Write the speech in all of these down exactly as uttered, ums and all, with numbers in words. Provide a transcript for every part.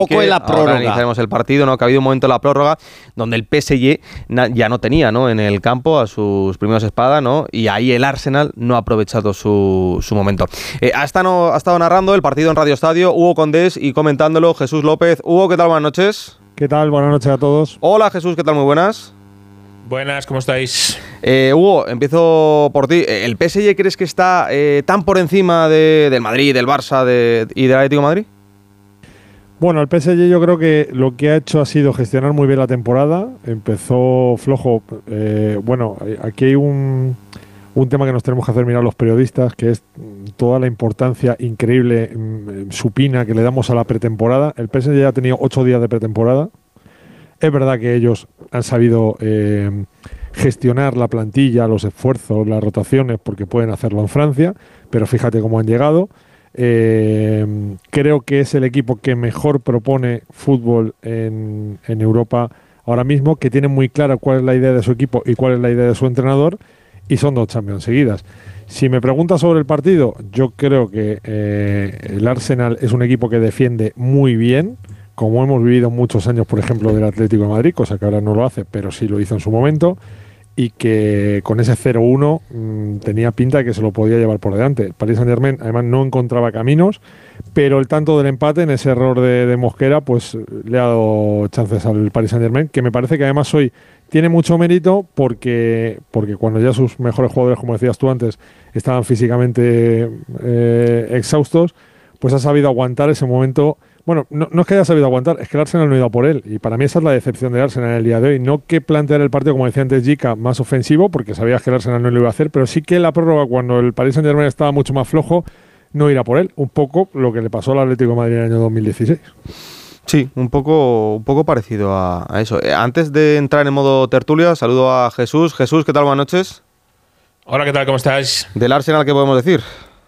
poco en la prórroga. Analizaremos el partido, ¿no? Que ha habido un momento en la prórroga donde el P S G ya no tenía, ¿no? En el campo a sus primeros espadas, ¿no? Y ahí el Arsenal no ha aprovechado su, su momento. Eh, ha, estado, ha estado narrando el partido en Radio Estadio Hugo Condés y comentándolo Jesús López. Hugo, ¿qué tal? Buenas noches. ¿Qué tal? Buenas noches a todos. Hola Jesús, ¿qué tal? Muy buenas. Buenas, ¿cómo estáis? Eh, Hugo, empiezo por ti. ¿El P S G crees que está eh, tan por encima de, del Madrid, del Barça de, y del Atlético de Madrid? Bueno, el P S G yo creo que lo que ha hecho ha sido gestionar muy bien la temporada. Empezó flojo. Eh, bueno, aquí hay un, un tema que nos tenemos que hacer mirar los periodistas, que es toda la importancia increíble, supina, que le damos a la pretemporada. El P S G ya ha tenido ocho días de pretemporada. Es verdad que ellos han sabido eh, gestionar la plantilla, los esfuerzos, las rotaciones, porque pueden hacerlo en Francia, pero fíjate cómo han llegado. Eh, creo que es el equipo que mejor propone fútbol en, en Europa ahora mismo, que tiene muy clara cuál es la idea de su equipo y cuál es la idea de su entrenador, y son dos Champions seguidas. Si me preguntas sobre el partido, yo creo que eh, el Arsenal es un equipo que defiende muy bien, como hemos vivido muchos años, por ejemplo, del Atlético de Madrid, cosa que ahora no lo hace, pero sí lo hizo en su momento, y que con ese cero uno mmm, tenía pinta de que se lo podía llevar por delante. El Paris Saint-Germain además no encontraba caminos, pero el tanto del empate en ese error de, de Mosquera pues le ha dado chances al Paris Saint-Germain, que me parece que además hoy tiene mucho mérito porque, porque cuando ya sus mejores jugadores, como decías tú antes, estaban físicamente eh, exhaustos, pues ha sabido aguantar ese momento. Bueno, no, no es que haya sabido aguantar, es que el Arsenal no ha ido a por él. Y para mí esa es la decepción del Arsenal en el día de hoy. No que plantear el partido, como decía antes Jica, más ofensivo, porque sabías que el Arsenal no lo iba a hacer, pero sí que la prórroga, cuando el Paris Saint-Germain estaba mucho más flojo, no ir a por él. Un poco lo que le pasó al Atlético de Madrid en el año dos mil dieciséis. Sí, un poco, un poco parecido a, a eso. Eh, antes de entrar en modo tertulia, saludo a Jesús. Jesús, ¿qué tal? Buenas noches. Hola, ¿qué tal? ¿Cómo estás? Del Arsenal, ¿qué podemos decir?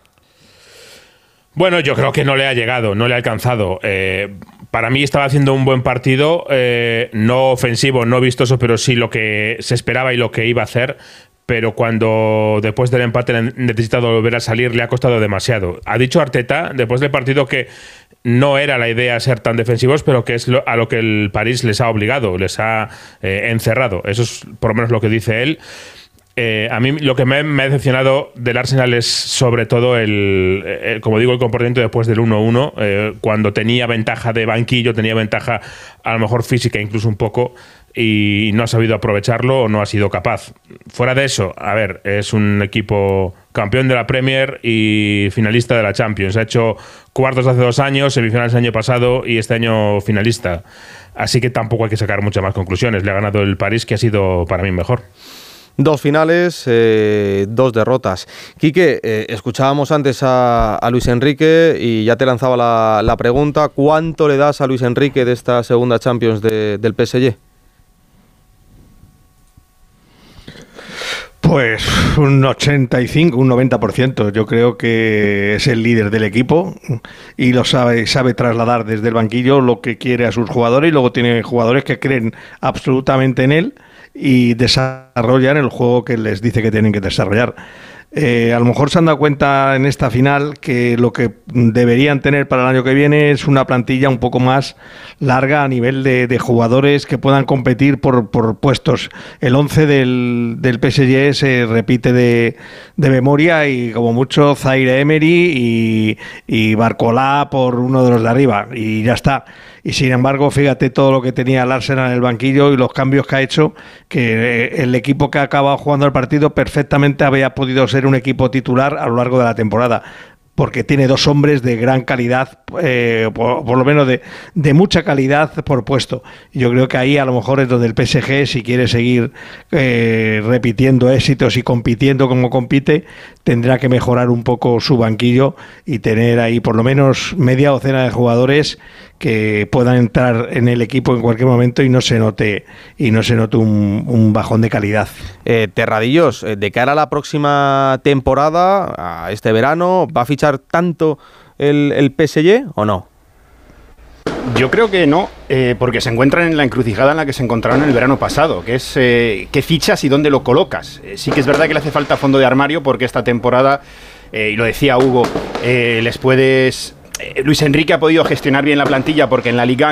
Bueno, yo creo que no le ha llegado, no le ha alcanzado. Eh, para mí estaba haciendo un buen partido, eh, no ofensivo, no vistoso, pero sí lo que se esperaba y lo que iba a hacer. Pero cuando después del empate ha necesitado volver a salir, le ha costado demasiado. Ha dicho Arteta, después del partido, que no era la idea ser tan defensivos, pero que es lo, a lo que el París les ha obligado, les ha eh, encerrado. Eso es por lo menos lo que dice él. Eh, a mí lo que me, me ha decepcionado del Arsenal es sobre todo el, el como digo, el comportamiento después del uno uno, eh, cuando tenía ventaja de banquillo, tenía ventaja a lo mejor física incluso un poco, y no ha sabido aprovecharlo o no ha sido capaz. Fuera de eso, a ver, es un equipo campeón de la Premier y finalista de la Champions. Ha hecho cuartos hace dos años, semifinales el año pasado y este año finalista. Así que tampoco hay que sacar muchas más conclusiones. Le ha ganado el París, que ha sido para mí mejor. Dos finales, eh, dos derrotas. Quique, eh, escuchábamos antes a, a Luis Enrique y ya te lanzaba la, la pregunta. ¿Cuánto le das a Luis Enrique de esta segunda Champions de, del P S G? Pues un ochenta y cinco, un noventa por ciento. Yo creo que es el líder del equipo y lo sabe, sabe trasladar desde el banquillo lo que quiere a sus jugadores, y luego tiene jugadores que creen absolutamente en él y desarrollan el juego que les dice que tienen que desarrollar. Eh, a lo mejor se han dado cuenta en esta final que lo que deberían tener para el año que viene es una plantilla un poco más larga a nivel de, de jugadores que puedan competir por, por puestos. El once del, del P S G se repite de, de memoria, y como mucho Zaire Emery y, y Barcola por uno de los de arriba, y ya está. Y sin embargo, fíjate todo lo que tenía el Arsenal en el banquillo y los cambios que ha hecho, que el equipo que ha acabado jugando el partido perfectamente había podido ser un equipo titular a lo largo de la temporada, porque tiene dos hombres de gran calidad, eh, por, por lo menos de, de mucha calidad por puesto. Yo creo que ahí a lo mejor es donde el P S G, si quiere seguir eh, repitiendo éxitos y compitiendo como compite, tendrá que mejorar un poco su banquillo y tener ahí por lo menos media docena de jugadores que puedan entrar en el equipo en cualquier momento y no se note y no se note un, un bajón de calidad. Eh, Terradillos, de cara a la próxima temporada, a este verano, ¿va a fichar tanto el, el P S G o no? Yo creo que no, eh, porque se encuentran en la encrucijada en la que se encontraron el verano pasado, que es eh, qué fichas y dónde lo colocas. Eh, sí que es verdad que le hace falta fondo de armario, porque esta temporada, eh, y lo decía Hugo, eh, les puedes Luis Enrique ha podido gestionar bien la plantilla porque en la Liga